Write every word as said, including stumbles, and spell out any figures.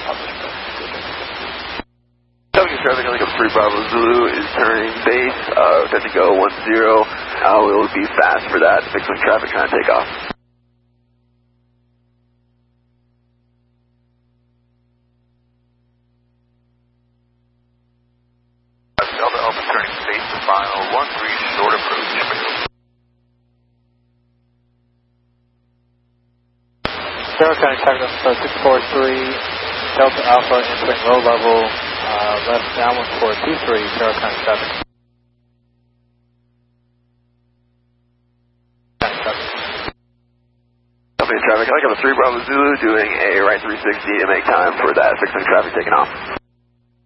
Traffic traffic on three Bravo Zulu is turning base, uh, set to go one zero, uh, we'll be fast for that, fix some traffic trying to take off. Delta Alpha turning base to final one three short approach. Sierra County traffic on six four three, Delta Alpha entering low level, uh, left downwind four two three, Sierra County traffic. Company traffic, I got a three Bravo Zulu doing a right three sixty to make time for that fixing traffic taking off.